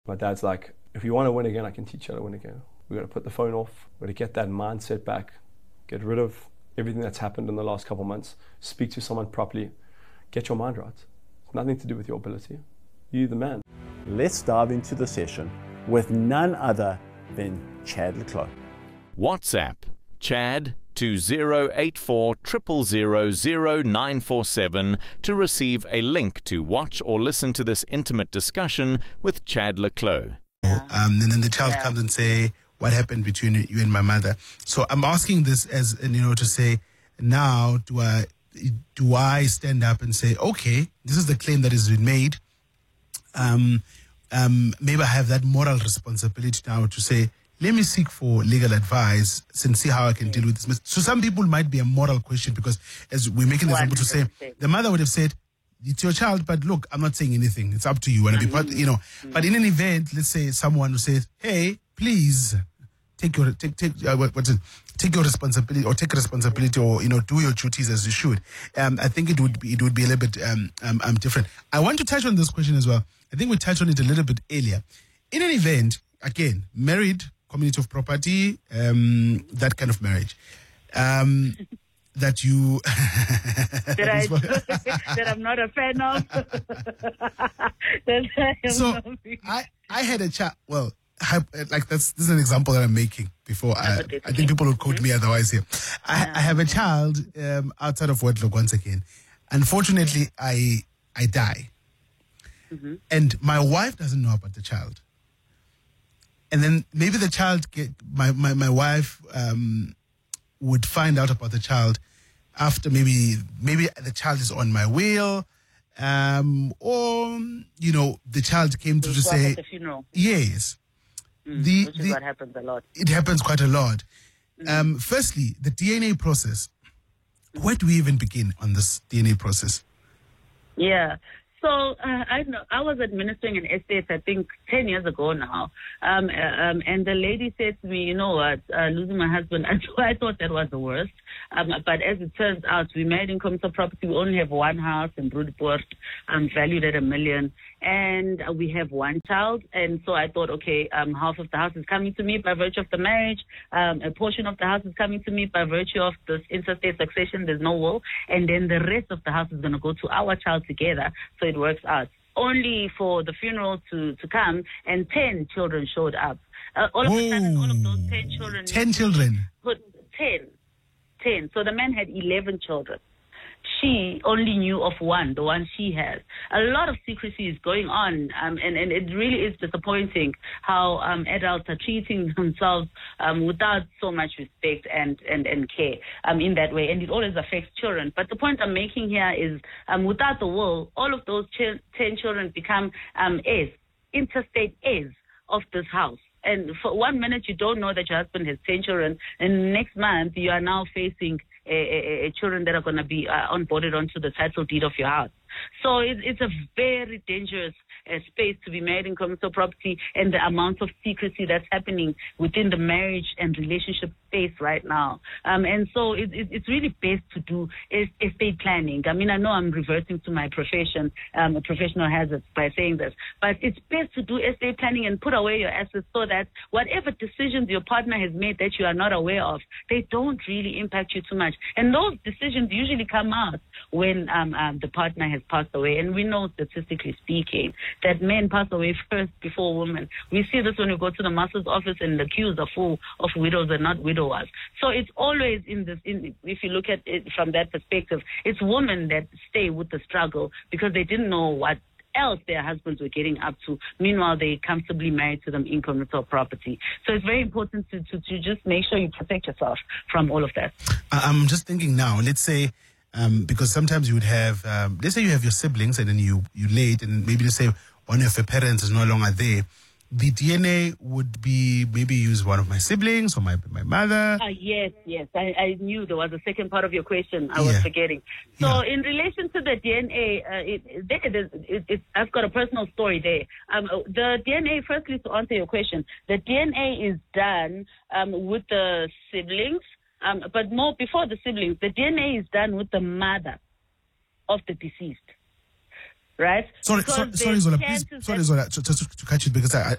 My dad's like, if you want to win again, I can teach you how to win again. We've got to put the phone off. We've got to get that mindset back. Get rid of everything that's happened in the last couple of months. Speak to someone properly. Get your mind right. It's nothing to do with your ability. You're the man. Let's dive into the session with none other than Chad le Clos. WhatsApp Chad to 084 000 947 to receive a link to watch or listen to this intimate discussion with Chad le Clos. And then the child comes and say, what happened between you and my mother? So I'm asking this as, to say, now do I stand up and say, okay, this is the claim that has been made. Maybe I have that moral responsibility now to say, let me seek for legal advice and see how I can deal with this. So some people might be a moral question because, as we're making an example to say, the mother would have said, it's your child, but look, I'm not saying anything. It's up to you. And But in an event, let's say someone who says, hey, please take your responsibility or take responsibility or do your duties as you should. I think it would be a little bit different. I want to touch on this question as well. I think we touched on it a little bit earlier. In an event, again, married, community of property, that kind of marriage, that you that I'm not a fan of. I had a chat. Well, this is an example that I'm making. Before I think people would quote me otherwise here. I have a child outside of wedlock once again. Unfortunately, I die, and my wife doesn't know about the child. And then maybe the child my wife would find out about the child after maybe the child is on my will, or the child came to say yes. Which is what happens a lot. It happens quite a lot. Firstly, the DNA process. Where do we even begin on this DNA process? Yeah. So I was administering an estate, I think, 10 years ago now. And the lady said to me, you know what, losing my husband, I thought that was the worst. But as it turns out, we married in commercial property. We only have one house in Broodpoort, valued at $1 million. And we have one child. And so I thought, okay, half of the house is coming to me by virtue of the marriage. A portion of the house is coming to me by virtue of this interstate succession. There's no will. And then the rest of the house is going to go to our child together. So it works out. Only for the funeral to come, and 10 children showed up. All of a sudden, all of those 10 children... 10 children? 10. So the man had 11 children. She only knew of one, the one she has. A lot of secrecy is going on, and it really is disappointing how adults are treating themselves without so much respect and care in that way, and it always affects children. But the point I'm making here is without the will, all of those 10 children become heirs, interstate heirs of this house. And for 1 minute, you don't know that your husband has 10 children, and next month, you are now facing children that are going to be onboarded onto the title deed of your house. So it's a very dangerous space to be married in commercial property, and the amount of secrecy that's happening within the marriage and relationship space right now. And so it's really best to do estate planning. I mean, I know I'm reverting to my profession, professional hazards by saying this, but it's best to do estate planning and put away your assets so that whatever decisions your partner has made that you are not aware of, they don't really impact you too much. And those decisions usually come out when the partner has passed away. And we know, statistically speaking, that men pass away first before women. We see this when we go to the master's office and the queues are full of widows and not widowers. So it's always if you look at it from that perspective, it's women that stay with the struggle because they didn't know what else their husbands were getting up to. Meanwhile, they comfortably married to them in commercial property. So it's very important to just make sure you protect yourself from all of that. I'm just thinking now, let's say, because sometimes you would have, let's say you have your siblings and then you late, and maybe let's say one of your parents is no longer there. The DNA would be maybe use one of my siblings or my mother. Yes. I knew there was a second part of your question. I was forgetting. So in relation to the DNA, I've got a personal story there. The DNA, firstly, to answer your question, the DNA is done with the siblings, but more before the siblings, the DNA is done with the mother of the deceased. right? Sorry, Because Zola, there's please. chances Sorry, that- Zola, just to catch it because